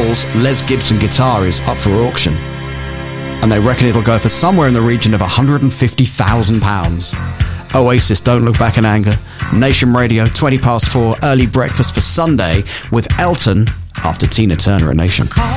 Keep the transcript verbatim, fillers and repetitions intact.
Paul's Les Gibson guitar is up for auction, and they reckon it'll go for somewhere in the region of one hundred fifty thousand pounds. Oasis, Don't Look Back in Anger. Nation Radio, twenty past four, early breakfast for Sunday with Elton after Tina Turner at Nation.